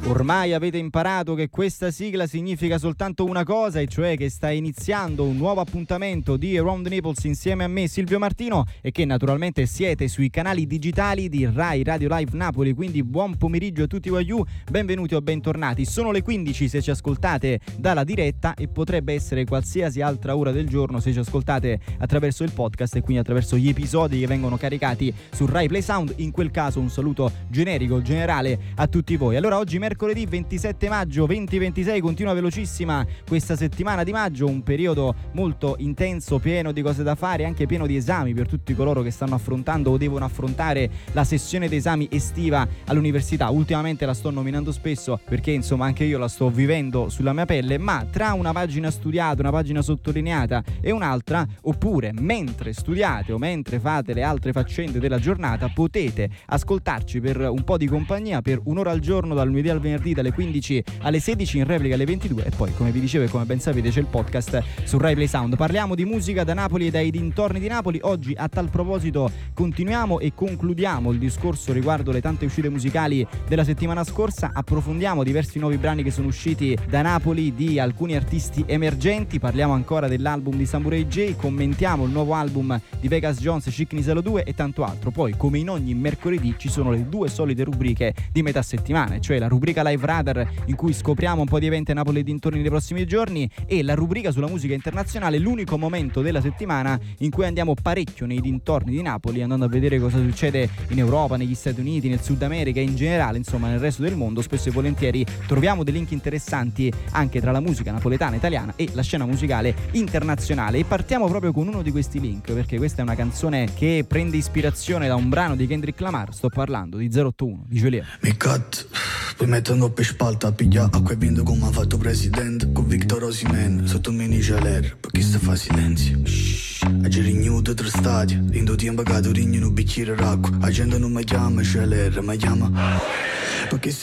Ormai avete imparato che questa sigla significa soltanto una cosa, e cioè che sta iniziando un nuovo appuntamento di Around the Naples insieme a me, Silvio Martino, e che naturalmente siete sui canali digitali di Rai Radio Live Napoli. Quindi buon pomeriggio a tutti voyou, benvenuti o bentornati. Sono le 15 se ci ascoltate dalla diretta, e potrebbe essere qualsiasi altra ora del giorno se ci ascoltate attraverso il podcast e quindi attraverso gli episodi che vengono caricati su Rai Play Sound. In quel caso un saluto generico, generale a tutti voi. Allora, oggi mercoledì 27 maggio 2026, continua velocissima questa settimana di maggio, un periodo molto intenso, pieno di cose da fare, anche pieno di esami per tutti coloro che stanno affrontando o devono affrontare la sessione d'esami estiva all'università. Ultimamente la sto nominando spesso perché insomma anche io la sto vivendo sulla mia pelle, ma tra una pagina studiata, una pagina sottolineata e un'altra, oppure mentre studiate o mentre fate le altre faccende della giornata, potete ascoltarci per un po' di compagnia per un'ora al giorno, dal lunedì al venerdì, dalle 15 alle 16, in replica alle 22, e poi, come vi dicevo e come ben sapete, c'è il podcast su Rai Play Sound. Parliamo di musica da Napoli e dai dintorni di Napoli. Oggi, a tal proposito, continuiamo e concludiamo il discorso riguardo le tante uscite musicali della settimana scorsa. Approfondiamo diversi nuovi brani che sono usciti da Napoli di alcuni artisti emergenti. Parliamo ancora dell'album di Samurai J, commentiamo il nuovo album di Vegas Jones, Chic Nisalo 2 e tanto altro. Poi, come in ogni mercoledì, ci sono le due solite rubriche di metà settimana, cioè la rubrica Live Radar, in cui scopriamo un po' di eventi a Napoli e dintorni nei prossimi giorni, e la rubrica sulla musica internazionale, l'unico momento della settimana in cui andiamo parecchio nei dintorni di Napoli, andando a vedere cosa succede in Europa, negli Stati Uniti, nel Sud America e in generale, insomma nel resto del mondo. Spesso e volentieri troviamo dei link interessanti anche tra la musica napoletana, italiana e la scena musicale internazionale, e partiamo proprio con uno di questi link, perché questa è una canzone che prende ispirazione da un brano di Kendrick Lamar. Sto parlando di 081 di Geolier. Mi cut, poi mettono per spalta a pigliare acqua e vinto come ha fatto presidente con Victor Osimhen sotto mini celer, perché sta fa silenzio. A rignuto tre stati, in due tempo che tu rigno un bicchiere d'acqua, la gente non mi chiama celer, mi chiama perché